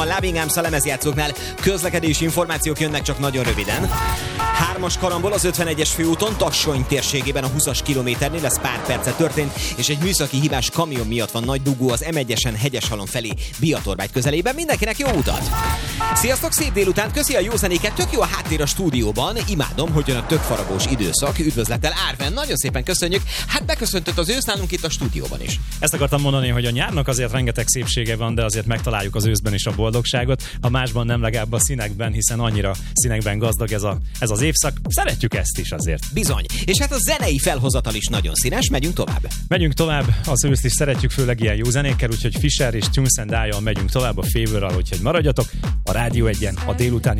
van Lábingámsz a lemezjátszóknál. Közlekedési információk jönnek csak nagyon röviden. 3-as karambol az 51-es főúton, Tassony térségében a 20-as kilométernél, ez pár perce történt, és egy műszaki hibás kamion miatt van nagy dugó az M1-esen Hegyeshalom felé Biatorbágy közelében. Mindenkinek jó utat! Sziasztok, szép délután, köszi a jó zenéket, tök jó a háttér a stúdióban, imádom, hogy jön a tök faragós időszak, üdvözlettel Árven, nagyon szépen köszönjük, hát beköszöntött az ősz nálunk itt a stúdióban is. Ezt akartam mondani, hogy a nyárnak azért rengeteg szépsége van, de azért megtaláljuk az őszben is a boldogságot, ha másban nem, legalább a színekben, hiszen annyira színekben gazdag ez az évszak. Szeretjük ezt is azért. Bizony. És hát a zenei felhozatal is nagyon színes, megyünk tovább. Megyünk tovább, az őszt is szeretjük, főleg ilyen jó zenékkel, úgyhogy Fischer és Tunes and I-jal megyünk tovább a Favor-ral, úgyhogy maradjatok a Rádió 1-en, a délután